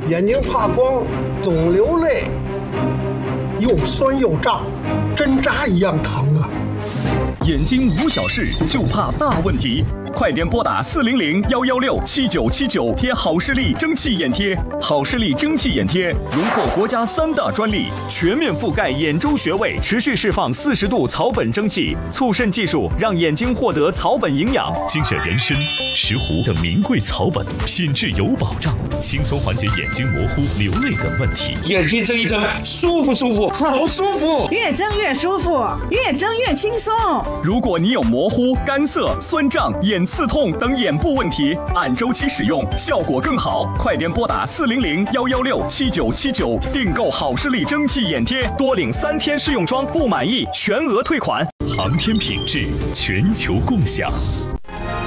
眼睛怕光，总流泪， 又酸又胀，针扎一样疼啊！ 眼睛无小事，就怕大问题。快点拨打400-116-7979，贴好视力蒸汽眼贴。好视力蒸汽眼贴荣获国家3大专利，全面覆盖眼周穴位，持续释放40度草本蒸汽，促渗技术让眼睛获得草本营养。 精选人参、石斛等名贵草本，品质有保障，轻松缓解眼睛模糊、流泪等问题。 眼睛睁一睁，舒服舒服，好舒服， 越睁越舒服，越睁越轻松。 如果你有模糊、干涩、酸胀、眼刺痛等眼部问题，按周期使用效果更好。快点拨打400-116-7979，订购好视力蒸汽眼贴，多领3天试用装，不满意全额退款。 航天品质，全球共享。